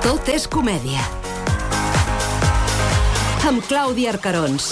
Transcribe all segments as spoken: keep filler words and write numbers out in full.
Tot és comèdia. Amb Clàudia Arcarons.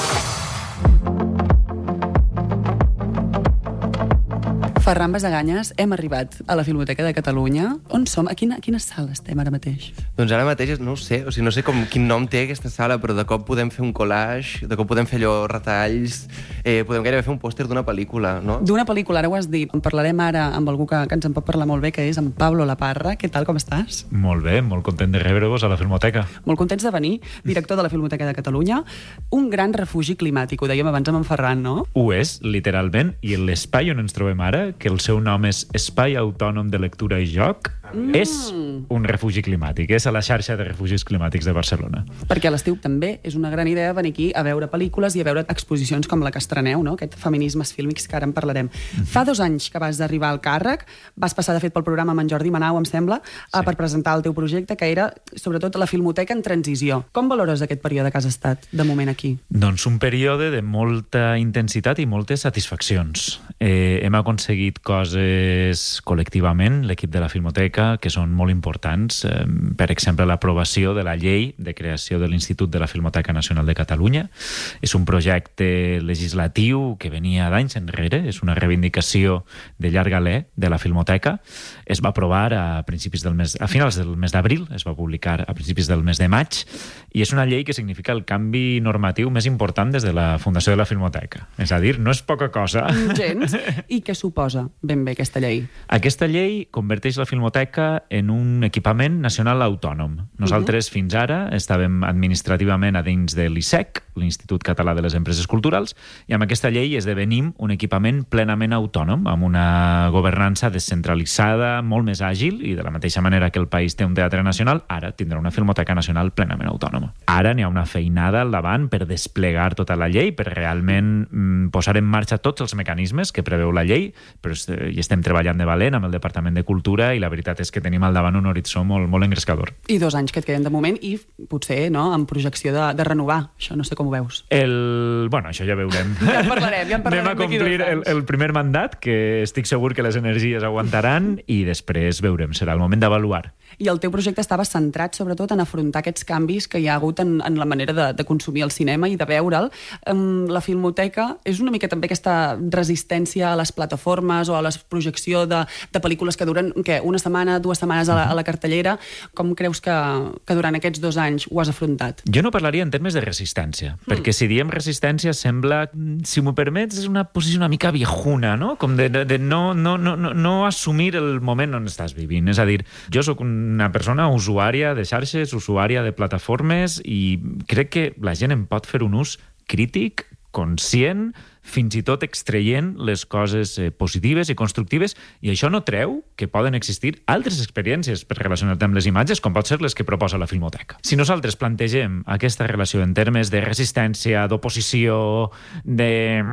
Ferran Basaganyes, hem arribat a la Filmoteca de Catalunya. On som? A quina, a quina sala estem ara mateix? Doncs ara mateix no ho sé, o sigui, no sé com, quin nom té aquesta sala, però de cop podem fer un collage, de cop podem fer allò retalls, eh, podem gairebé fer un pòster d'una pel·lícula, no? D'una pel·lícula, ara ho has dit. En parlarem ara amb algú que, que ens en pot parlar molt bé, que és en Pablo Laparra. Què tal, com estàs? Molt bé, molt content de rebre-vos a la Filmoteca. Molt contents de venir, director de la Filmoteca de Catalunya. Un gran refugi climàtic, ho dèiem abans amb en Ferran, no? Ho és, literalment, i l'espai on ens trobem ara, que el seu nom és Espai Autònom de Lectura i Joc, mm. és un refugi climàtic, és a la xarxa de refugis climàtics de Barcelona. Perquè a l'estiu també és una gran idea venir aquí a veure pel·lícules i a veure exposicions com la que estreneu, no? Aquest Feminismes fílmics que ara en parlarem. Mm-hmm. Fa dos anys que vas arribar al càrrec, vas passar de fet pel programa amb en Jordi Manau, em sembla, sí. per presentar el teu projecte, que era sobretot la Filmoteca en transició. Com valores aquest període que has estat de moment aquí? Doncs un període de molta intensitat i moltes satisfaccions. Eh, hem aconseguit coses col·lectivament, l'equip de la Filmoteca, que són molt importants. Eh, per exemple, l'aprovació de la llei de creació de l'Institut de la Filmoteca Nacional de Catalunya. És un projecte legislatiu que venia d'anys enrere, és una reivindicació de llarg alè de la Filmoteca. Es va aprovar a principis del mes, a finals del mes d'abril, es va publicar a principis del mes de maig, i és una llei que significa el canvi normatiu més important des de la fundació de la Filmoteca. És a dir, no és poca cosa. Gens. I què suposa ben bé aquesta llei? Aquesta llei converteix la Filmoteca en un equipament nacional autònom. Nosaltres uh-huh. fins ara estàvem administrativament a dins de l'I S E C, l'Institut Català de les Empreses Culturals, i amb aquesta llei esdevenim un equipament plenament autònom, amb una governança descentralitzada, molt més àgil, i de la mateixa manera que el país té un teatre nacional, ara tindrà una Filmoteca Nacional plenament autònoma. Ara n'hi ha una feinada al davant per desplegar tota la llei, per realment mm, posar en marxa tots els mecanismes que preveu la llei, però hi estem treballant de valent amb el Departament de Cultura i la veritat és que tenim al davant un horitzó molt, molt engrescador. I dos anys que et queden de moment i potser no, amb projecció de, de renovar. Això no sé com ho veus. El... Bueno, això ja veurem. Ja en parlarem, ja en parlarem. Anem a complir el, el primer mandat, que estic segur que les energies aguantaran, i després veurem, serà el moment d'avaluar. I el teu projecte estava centrat sobretot en afrontar aquests canvis que hi ha hagut en, en la manera de, de consumir el cinema i de veure'l. Um, la Filmoteca és una mica també aquesta resistència a les plataformes o a la projecció de, de pel·lícules que duren que una setmana, dues setmanes a la, a la cartellera. Com creus que, que durant aquests dos anys ho has afrontat? Jo no parlaria en termes de resistència, mm. perquè si diem resistència sembla, si m'ho permets, és una posició una mica viejuna, no? Com de, de, de no, no, no, no, no assumir el moment on estàs vivint. És a dir, jo sóc una persona usuària de xarxes, usuària de plataformes, i crec que la gent en pot fer un ús crític, conscient, fins i tot extraient les coses eh, positives i constructives, i això no treu que poden existir altres experiències per relacionar-te amb les imatges, com pot ser les que proposa la Filmoteca. Si nosaltres plantegem aquesta relació en termes de resistència, d'oposició, de...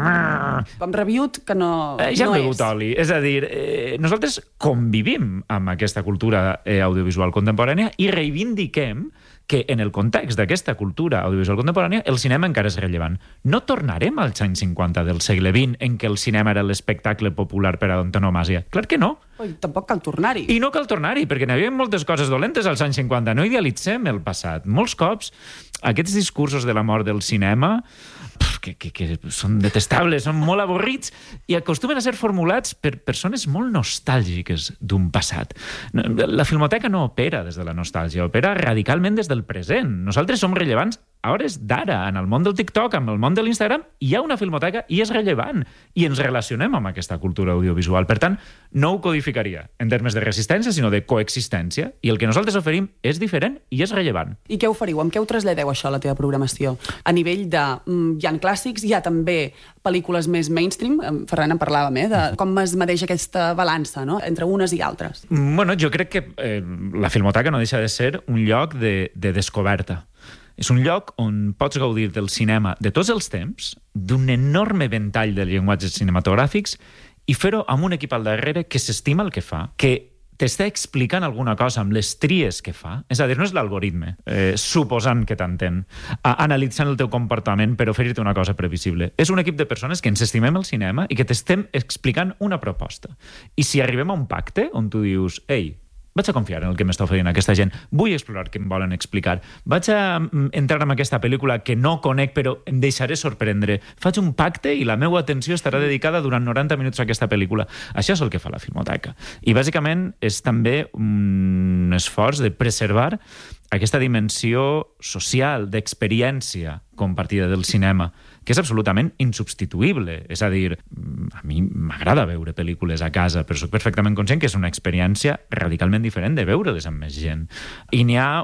Amb reviut que no, eh, ja no hem begut és. oli. És a dir, eh, nosaltres convivim amb aquesta cultura eh, audiovisual contemporània i reivindiquem que en el context d'aquesta cultura audiovisual contemporània el cinema encara és rellevant. No tornarem als anys cinquanta del segle vint en què el cinema era l'espectacle popular per antonomàsia. Clar que no. Oi, tampoc cal tornar-hi. I no cal tornar-hi, perquè n'hi havia moltes coses dolentes als anys cinquanta. No idealitzem el passat. Molts cops aquests discursos de la mort del cinema que, que, que són detestables, són molt avorrits i acostumen a ser formulats per persones molt nostàlgiques d'un passat. La Filmoteca no opera des de la nostàlgia, opera radicalment des del present. Nosaltres som rellevants a hores d'ara. En el món del TikTok, amb el món de l'Instagram, hi ha una Filmoteca i és rellevant. I ens relacionem amb aquesta cultura audiovisual. Per tant, no ho codificaria en termes de resistència, sinó de coexistència. I el que nosaltres oferim és diferent i és rellevant. I què oferiu? Amb què ho traslladeu, això, a la teva programació? A nivell de... Mm, hi ha clàssics, hi ha també pel·lícules més mainstream. Ferran, en parlàvem, eh? De com es medeix aquesta balança, no?, entre unes i altres. Bueno, jo crec que eh, la Filmoteca no deixa de ser un lloc de, de descoberta. És un lloc on pots gaudir del cinema de tots els temps, d'un enorme ventall de llenguatges cinematogràfics, i fer-ho amb un equip al darrere que s'estima el que fa, que t'està explicant alguna cosa amb les tries que fa. És a dir, no és l'algoritme, eh, suposant que t'entén, analitzant el teu comportament per oferir-te una cosa previsible. És un equip de persones que ens estimem el cinema i que t'estem explicant una proposta. I si arribem a un pacte on tu dius, ei, vaig a confiar en el que m'està oferint aquesta gent, vull explorar què em volen explicar, vaig a entrar en aquesta pel·lícula que no conec però em deixaré sorprendre, faig un pacte i la meva atenció estarà dedicada durant noranta minuts a aquesta pel·lícula. Això és el que fa la Filmoteca. I bàsicament és també un esforç de preservar aquesta dimensió social, d'experiència compartida del cinema, que és absolutament insubstituïble. És a dir, a mi m'agrada veure pel·lícules a casa, però soc perfectament conscient que és una experiència radicalment diferent de veure-les amb més gent. I n'hi ha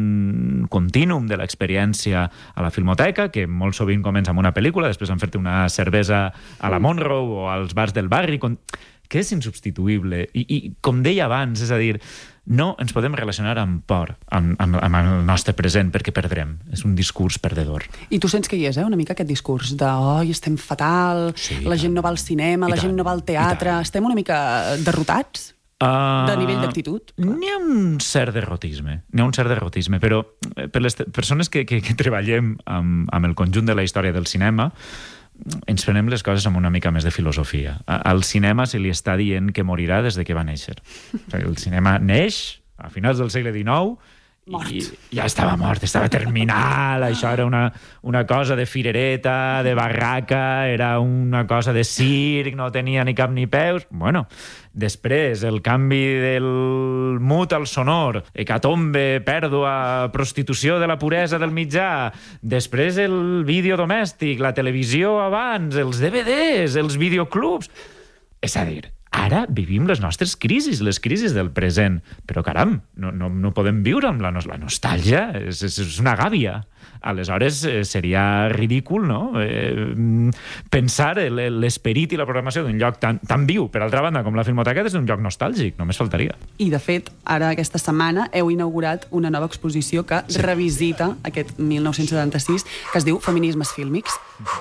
un contínuum de l'experiència a la Filmoteca, que molt sovint comença amb una pel·lícula, després han fet una cervesa a la Monroe o als bars del barri, que és insubstituïble. I, i com deia abans, és a dir, no ens podem relacionar amb por, amb, amb, amb el nostre present, perquè perdrem. És un discurs perdedor. I tu sents que hi és, eh, una mica aquest discurs de oi, estem fatal, sí, la gent no va al cinema, la gent no va al teatre, estem una mica derrotats? Uh, de nivell d'actitud? N'hi ha un cert derrotisme, n'hi ha un cert derrotisme, però per les persones que, que, que treballem amb, amb el conjunt de la història del cinema, ens prenem les coses amb una mica més de filosofia. Al cinema se li està dient que morirà des de que va néixer. El cinema neix a finals del segle dinou mort. I ja estava mort, estava terminal, això era una, una cosa de firereta, de barraca, era una cosa de circ, no tenia ni cap ni peus. Bueno, després el canvi del mut al sonor, hecatombe, pèrdua, prostitució de la puresa del mitjà, després el vídeo domèstic, la televisió abans, els D V Ds, els videoclubs... És a dir, ara vivim les nostres crisis, les crisis del present. Però, caram, no, no, no podem viure amb la, no la nostàlgia. És, és, és una gàbia. Aleshores, eh, seria ridícul, no?, eh, pensar l'esperit i la programació d'un lloc tan, tan viu, per altra banda, com la Filmoteca, des d'un lloc nostàlgic. Només faltaria. I, de fet, ara aquesta setmana heu inaugurat una nova exposició que sí. revisita aquest mil nou-cents setanta-sis, que es diu Feminismes fílmics.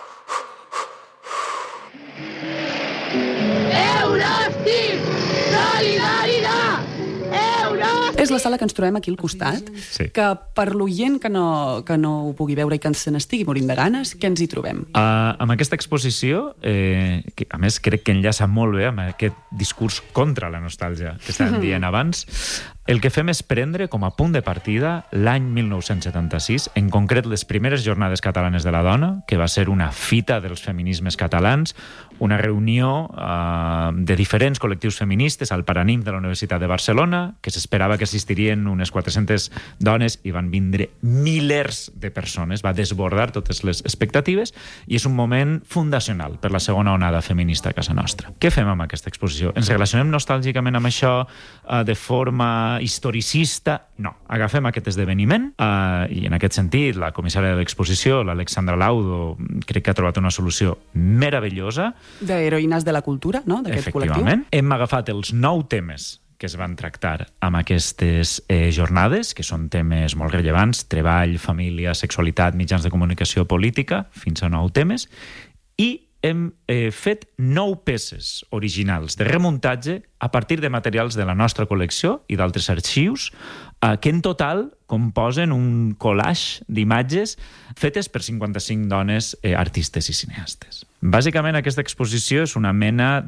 És la sala que ens trobem aquí al costat, sí. que per l'oient que no, que no ho pugui veure i que se n'estigui morint de ganes, què ens hi trobem? Uh, amb aquesta exposició, eh, que a més crec que enllaça molt bé amb aquest discurs contra la nostàlgia que estàvem dient abans, el que fem és prendre com a punt de partida l'any mil nou-cents setanta-sis, en concret les primeres jornades catalanes de la dona, que va ser una fita dels feminismes catalans, una reunió uh, de diferents col·lectius feministes al Paraninf de la Universitat de Barcelona, que s'esperava que assistirien unes quatre-centes dones i van vindre milers de persones, va desbordar totes les expectatives i és un moment fundacional per la segona onada feminista a casa nostra. Què fem amb aquesta exposició? Ens relacionem nostàlgicament amb això uh, de forma historicista? No. Agafem aquest esdeveniment uh, i en aquest sentit la comissària de l'exposició, l'Alexandra Laudo, crec que ha trobat una solució meravellosa. D'heroïnes de la cultura, no?, d'aquest col·lectiu. Efectivament. Hem agafat els nou temes que es van tractar amb aquestes eh, jornades, que són temes molt rellevants, treball, família, sexualitat, mitjans de comunicació, política, fins a nou temes, i hem eh, fet nou peces originals de remuntatge a partir de materials de la nostra col·lecció i d'altres arxius, eh, que en total composen un collage d'imatges fetes per cinquanta-cinc dones eh, artistes i cineastes. Bàsicament, aquesta exposició és una mena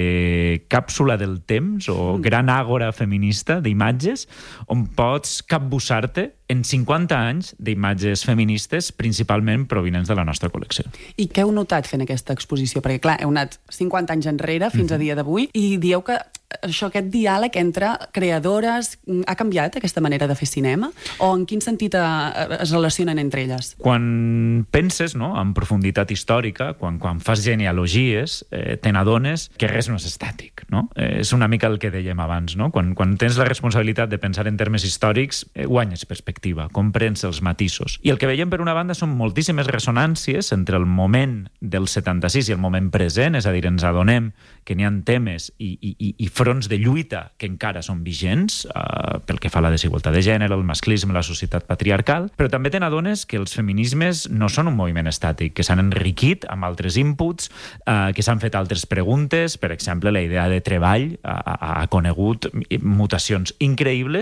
de càpsula del temps o gran àgora feminista d'imatges on pots capbussar-te en cinquanta anys d'imatges feministes, principalment provinents de la nostra col·lecció. I què heu notat fent aquesta exposició? Perquè, clar, heu anat cinquanta anys enrere, fins mm-hmm. a dia d'avui, i dieu que això, aquest diàleg entre creadores ha canviat aquesta manera de fer cinema? O en quin sentit es relacionen entre elles? Quan penses, no?, en profunditat històrica, quan, quan fas genealogies, eh, te n'adones que res no és estàtic, no? Eh, és una mica el que dèiem abans, no? Quan, quan tens la responsabilitat de pensar en termes històrics, eh, guanyes perspectiva, comprens els matisos. I el que veiem, per una banda, són moltíssimes ressonàncies entre el moment del setanta-sis i el moment present, és a dir, ens adonem que n'hi ha temes i, i, i fronts de lluita que encara són vigents, eh, pel que fa a la desigualtat de gènere, el masclisme, la societat patriarcal, però també te n'adones que els feminismes no són un moviment estàtic, que s'han enriquit amb altres inputs, eh, que s'han fet altres preguntes. Per exemple, la idea de treball ha, ha conegut mutacions increïbles,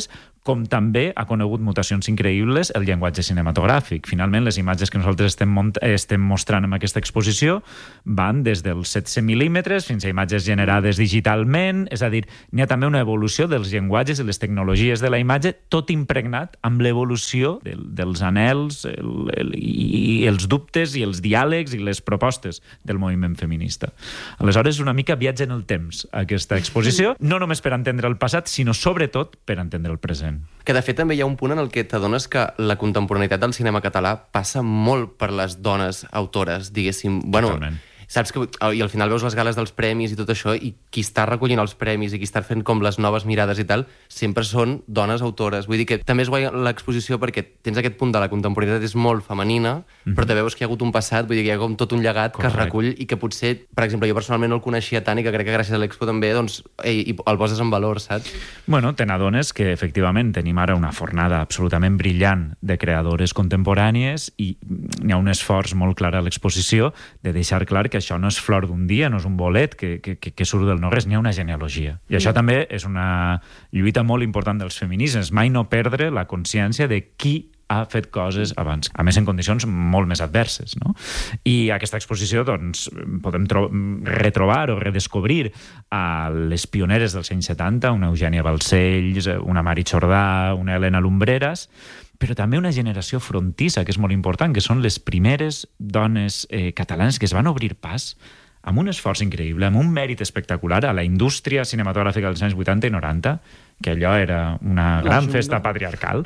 com també ha conegut mutacions increïbles el llenguatge cinematogràfic. Finalment, les imatges que nosaltres estem, estem mostrant en aquesta exposició van des dels setze mil·límetres fins a imatges generades digitalment, és a dir, n'hi ha també una evolució dels llenguatges i les tecnologies de la imatge, tot impregnat amb l'evolució del, dels anhels el, el, i els dubtes i els diàlegs i les propostes del moviment feminista. Aleshores, una mica viatge en el temps, aquesta exposició, no només per entendre el passat, sinó sobretot per entendre el present. Que de fet també hi ha un punt en el que t'adones que la contemporaneïtat del cinema català passa molt per les dones autores, diguéssim. Bueno, totalment. Saps que i al final veus les gales dels premis i tot això, i qui està recollint els premis i qui està fent com les noves mirades i tal, sempre són dones autores. Vull dir que també és guai l'exposició perquè tens aquest punt de la contemporaneïtat és molt femenina, mm-hmm. però també veus que hi ha hagut un passat, vull dir que hi ha com tot un llegat Correcte. Que es recull i que potser, per exemple, jo personalment no el coneixia tant i que crec que gràcies a l'Expo també doncs, ei, el poses en valor, saps? Bueno, te n'adones que efectivament tenim ara una fornada absolutament brillant de creadores contemporànies i hi ha un esforç molt clar a l'exposició de deixar clar que això no és flor d'un dia, no és un bolet que, que, que surt del no-res, n'hi ha una genealogia. I mm. això també és una lluita molt important dels feminismes, mai no perdre la consciència de qui ha fet coses abans, a més en condicions molt més adverses, no? I aquesta exposició, doncs, podem retrobar o redescobrir a les pioneres dels anys setanta, una Eugènia Balcells, una Mari Jordà, una Helena Lumbreras, però també una generació frontissa, que és molt important, que són les primeres dones eh, catalanes que es van obrir pas amb un esforç increïble, amb un mèrit espectacular a la indústria cinematogràfica dels anys vuitanta i noranta, que allò era una gran festa patriarcal.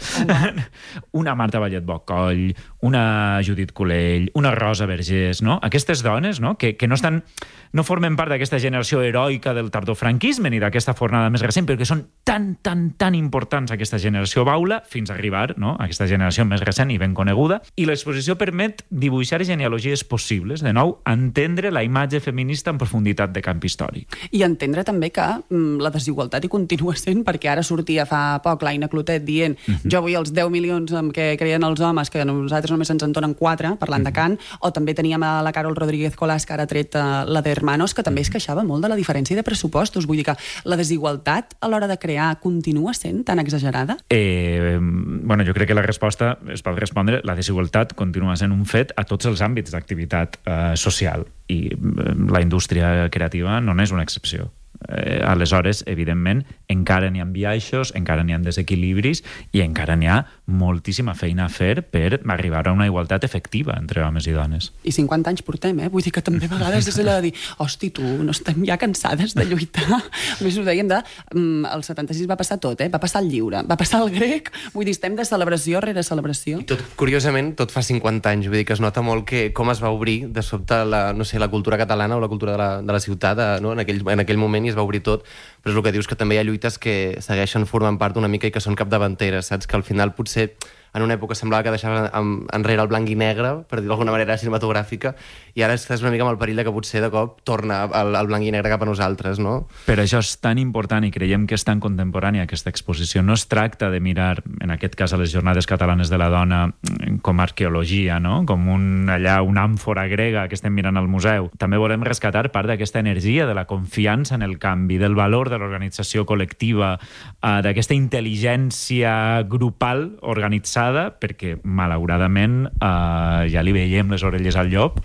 Una Marta Vallet-Bocoll, una Judit Colell, una Rosa Vergés, no? Aquestes dones, no? Que, que no estan, no formen part d'aquesta generació heroica del tardofranquisme ni d'aquesta fornada més recent, però que són tan, tan, tan importants aquesta generació baula fins a arribar, no?, a aquesta generació més recent i ben coneguda. I l'exposició permet dibuixar genealogies possibles, de nou, entendre la imatge feminista en profunditat de camp històric. I entendre també que mm, la desigualtat hi continua sent, perquè ara sortia fa poc l'Aina Clotet dient uh-huh. jo vull els deu milions en què creien els homes, que nosaltres només ens en donen quatre, parlant uh-huh. de Cant, o també teníem a la Carol Rodríguez Colás, que ara ha tret la de Hermanos, que també es queixava molt de la diferència de pressupostos. Vull dir que la desigualtat a l'hora de crear continua sent tan exagerada? Eh, bueno, jo crec que la resposta es pot respondre, la desigualtat continua sent un fet a tots els àmbits d'activitat eh, social, i eh, la indústria creativa no n'és una excepció. Eh, aleshores, evidentment, encara n'hi ha biaixos, encara n'hi ha desequilibris i encara n'hi ha moltíssima feina a fer per arribar a una igualtat efectiva entre homes i dones. I cinquanta anys portem, eh? Vull dir que també a vegades és allò de dir, hosti, tu, no estem ja cansades de lluitar? A més, ho dèiem de... Um, el setanta-sis va passar tot, eh? Va passar el lliure, va passar el grec, vull dir, estem de celebració rere celebració. I tot, curiosament, tot fa cinquanta anys, vull dir que es nota molt que com es va obrir de sobte la, no sé, la cultura catalana o la cultura de la, de la ciutat, no? en, aquell, en aquell moment, i es va obrir tot, però és el que dius, que també hi ha lluites que segueixen formant part una mica i que són capdavanteres, saps? Que al final potser en una època semblava que deixava enrere el blanc i negre, per dir-ho d'alguna manera cinematogràfica, i ara estàs una mica amb el perill de que potser de cop torna el, el blanc i negre cap a nosaltres, no? Per això és tan important i creiem que és tan contemporània aquesta exposició. No es tracta de mirar, en aquest cas, a les Jornades Catalanes de la Dona com a arqueologia, no? Com un, allà una àmfora grega que estem mirant al museu. També volem rescatar part d'aquesta energia, de la confiança en el canvi, del valor de l'organització col·lectiva, eh, d'aquesta intel·ligència grupal organitzada, perquè malauradament eh, ja li veiem les orelles al llop,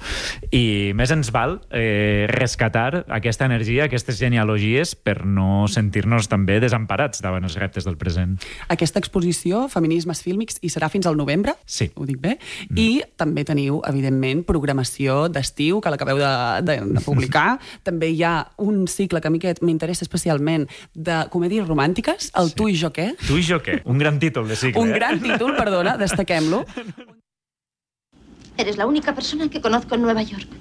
i més ens val eh, rescatar aquesta energia, aquestes genealogies, per no sentir-nos també desemparats davant els reptes del present. Aquesta exposició, Feminismes Fílmics, hi serà fins al novembre, sí. Ho dic bé, mm. i també teniu, evidentment, programació d'estiu, que l'acabeu de, de, de publicar. També hi ha un cicle que a mi m'interessa especialment de comèdies romàntiques, el sí. Tu i jo què? Tu i jo què? Un gran títol de cicle. Un eh? gran títol, perdona, destaquem-lo. Eres la única persona que conozco en Nueva York.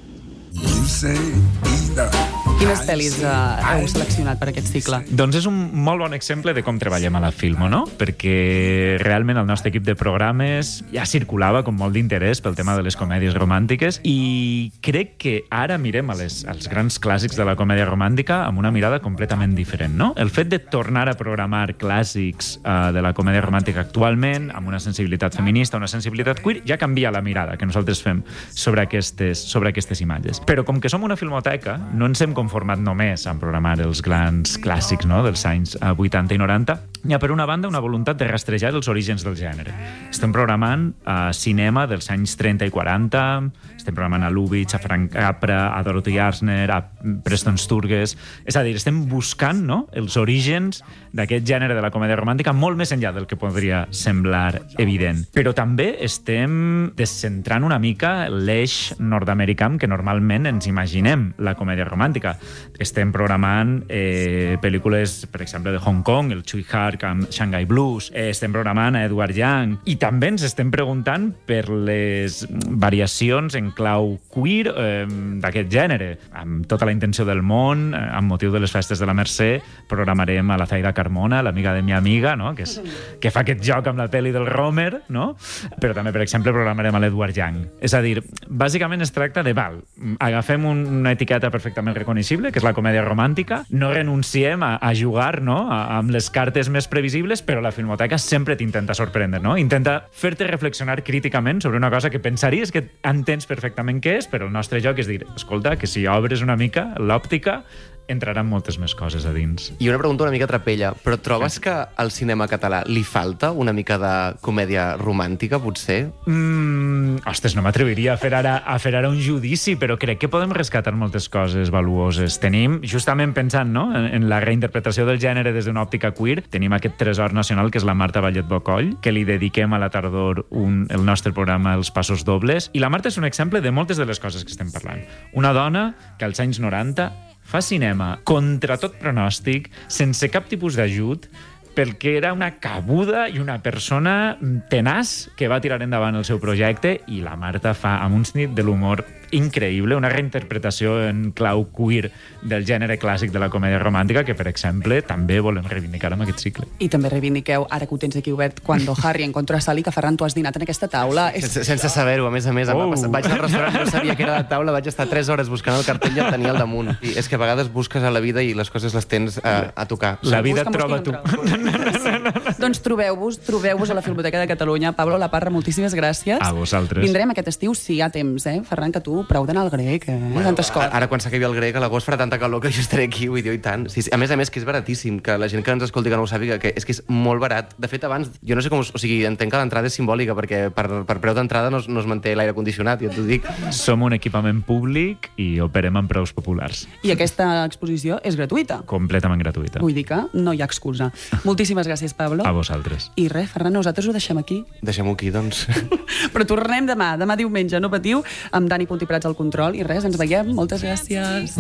Quines pel·lis eh, heu seleccionat per aquest cicle? Doncs és un molt bon exemple de com treballem a la Filmo, no? Perquè realment el nostre equip de programes ja circulava com molt d'interès pel tema de les comèdies romàntiques, i crec que ara mirem a les, als grans clàssics de la comèdia romàntica amb una mirada completament diferent, no? El fet de tornar a programar clàssics eh, de la comèdia romàntica actualment, amb una sensibilitat feminista, una sensibilitat queer, ja canvia la mirada que nosaltres fem sobre aquestes, sobre aquestes imatges. Però com que som una filmoteca, no ens hem conformat només en programar els grans clàssics, no?, dels anys vuitanta i noranta, Hi ha, per una banda, una voluntat de rastrejar els orígens del gènere. Estem programant uh, cinema dels anys trenta i quaranta, estem programant a Lubitsch, a Frank Capra, a Dorothy Arzner, a Preston Sturges... És a dir, estem buscant, no?, els orígens d'aquest gènere de la comèdia romàntica molt més enllà del que podria semblar evident. Però també estem descentrant una mica l'eix nord-americà que normalment ens imaginem la comèdia romàntica. Estem programant eh, pel·lícules, per exemple, de Hong Kong, el Tsui Hark amb Shanghai Blues, eh, estem programant a Edward Young, i també ens estem preguntant per les variacions en clau queer eh, d'aquest gènere. Amb tota la intenció del món, eh, amb motiu de les festes de la Mercè, programarem a la Zaida Carmona, l'amiga de mi amiga, no?, que, és, que fa aquest joc amb la pel·li del Romer, no? Però també, per exemple, programarem a l'Edward Young. És a dir, bàsicament es tracta de, val, agafem un, una etiqueta perfectament reconeixible, que és la comèdia romàntica, no renunciem a, a jugar, no?, a, amb les cartes més previsibles, però la Filmoteca sempre t'intenta sorprendre, no? Intenta fer-te reflexionar críticament sobre una cosa que pensaries que entens perfectament què és, però el nostre joc és dir, escolta, que si obres una mica l'òptica, entraran moltes més coses a dins. I una pregunta una mica trapella, però trobes que al cinema català li falta una mica de comèdia romàntica, potser? Mm, ostres, no m'atreviria a fer ara a fer ara un judici, però crec que podem rescatar moltes coses valuoses. Tenim, justament pensant, no?, en, en la reinterpretació del gènere des d'una òptica queer, tenim aquest tresor nacional que és la Marta Vallet Bocoll, que li dediquem a la tardor un, el nostre programa Els Passos Dobles, i la Marta és un exemple de moltes de les coses que estem parlant. Una dona que als anys noranta fa cinema contra tot pronòstic, sense cap tipus d'ajut, perquè era una cabuda i una persona tenaç que va tirar endavant el seu projecte, i la Marta fa amb un sentit de l'humor increïble, una reinterpretació en clau queer del gènere clàssic de la comèdia romàntica que, per exemple, també volem reivindicar amb aquest cicle. I també reivindiqueu, ara que ho tens aquí obert, Cuando Harry encontró a Sally, que Ferran, tu has dinat en aquesta taula. Sense, sense saber-ho, a més a més. Oh. Vaig al restaurant, no sabia que era la taula, vaig estar tres hores buscant el cartell i el tenia al damunt. I és que a vegades busques a la vida i les coses les tens a, a tocar. La vida et troba tu. Doncs trobeu-vos, trobeu-vos a la Filmoteca de Catalunya. Pablo La Parra, moltíssimes gràcies. A vosaltres. Vindrem aquest estiu, si hi ha temps, eh? Ferran, que tu prou d'anar al grec, eh? Bueno, tantes coses. Ara, quan s'acabi el grec, a l'agost farà tanta calor que jo estaré aquí, vull dir, i tant. Sí, sí. A més a més, que és baratíssim, que la gent que ens escolti que no ho sàpiga, que és que és molt barat. De fet, abans, jo no sé com... O sigui, entenc que l'entrada és simbòlica, perquè per, per preu d'entrada no, no es manté l'aire condicionat, ja t'ho dic. Som un equipament públic i operem amb preus populars. I aquesta exposició és gratuïta. Completament gratuïta. Vull dir que no hi ha excusa. Moltíssimes gràcies, Pablo. A vosaltres. I res, Ferran, nosaltres ho deixem aquí. Deixem-ho aquí, doncs. Però tornem demà, demà diumenge, no patiu, amb Dani Puntí Prats al control. I res, ens veiem. Moltes gràcies.